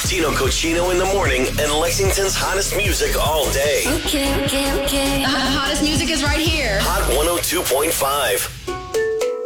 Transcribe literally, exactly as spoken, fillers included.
Tino Cochino in the morning and Lexington's hottest music all day. Okay, okay, okay. The hottest music is right here. Hot one oh two point five.